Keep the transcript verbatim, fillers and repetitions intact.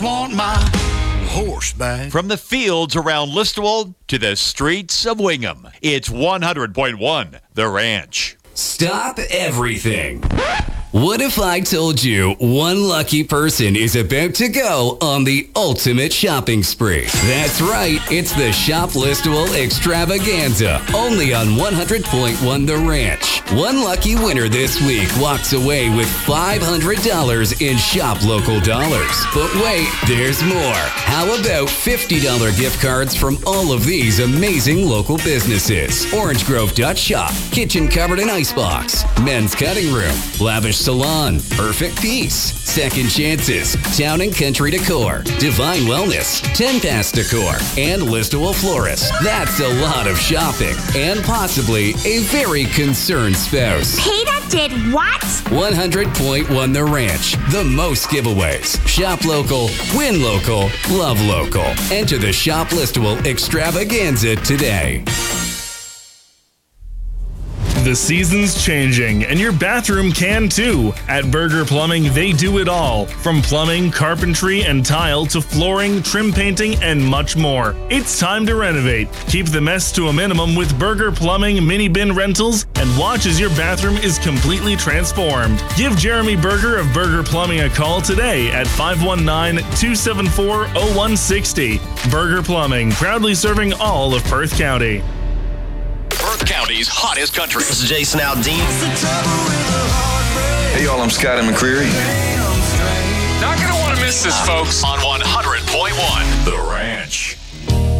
Want my horse back. From the fields around Listowel to the streets of Wingham, it's one hundred point one The Ranch. Stop everything. What if I told you one lucky person is about to go on the ultimate shopping spree? That's right, it's the Shop Listowel Extravaganza, only on one hundred point one The Ranch. One lucky winner this week walks away with five hundred dollars in Shop Local dollars. But wait, there's more. How about fifty dollars gift cards from all of these amazing local businesses? Orange Grove Dutch Shop, Kitchen Cupboard and Icebox, Men's Cutting Room, Lavish Salon, Perfect Peace, Second Chances, Town and Country Decor, Divine Wellness, ten Pass Decor, and Listowel Florist. That's a lot of shopping, and possibly a very concerned spouse. Peter did what? one hundred point one The Ranch, the most giveaways. Shop local, win local, love local. Enter the Shop Listowel Extravaganza today. The season's changing, and your bathroom can too. At Berger Plumbing, they do it all. From plumbing, carpentry, and tile to flooring, trim painting, and much more. It's time to renovate. Keep the mess to a minimum with Berger Plumbing mini bin rentals, and watch as your bathroom is completely transformed. Give Jeremy Berger of Berger Plumbing a call today at five one nine, two seven four, zero one six zero. Berger Plumbing, proudly serving all of Perth County. Perth County's hottest country. This is Jason Aldean. Hey y'all, I'm Scotty McCreery. Not going to want to miss this, folks, on one hundred point one The Ranch.